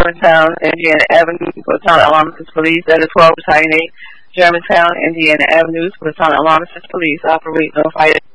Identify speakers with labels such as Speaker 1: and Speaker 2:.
Speaker 1: Germantown, Indiana Avenue, Baton Alarm Assist Police. That is 12 Battalion 8, Germantown, Indiana Avenue, Baton Alarm Assist Police. Operate no fire.